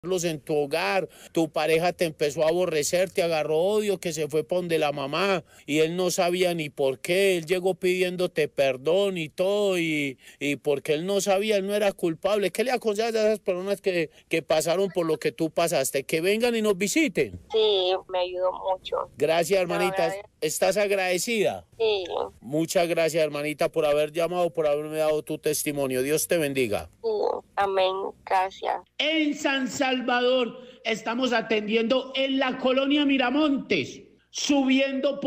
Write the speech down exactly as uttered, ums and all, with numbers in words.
en tu hogar, tu pareja te empezó a aborrecer, te agarró odio, que se fue por donde la mamá y él no sabía ni por qué, él llegó pidiéndote perdón y todo y, y porque él no sabía, él no era culpable. ¿Qué le aconsejas a esas personas que, que pasaron por lo que tú pasaste? Que vengan y nos visiten. Sí, me ayudó mucho. Gracias, Te lo hermanita. agradezco. ¿Estás agradecida? Sí, Muchas gracias, hermanita, por haber llamado, por haberme dado tu testimonio. Dios te bendiga. sí, amén, gracias. En San Salvador estamos atendiendo en la colonia Miramontes, subiendo por